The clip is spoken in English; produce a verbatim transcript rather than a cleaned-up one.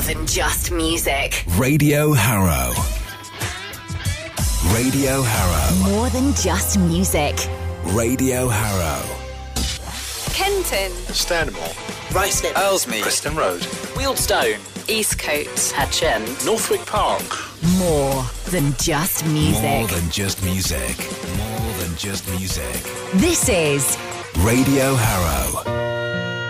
than just music. Radio Harrow. Radio Harrow. More than just music. Radio Harrow. Kenton. Stanmore. Ruislip. Ellesmere. Preston Road. Wealdstone. Eastcote. Hatchend. Northwick Park. More than just music. More than just music. More than just music. This is Radio Harrow.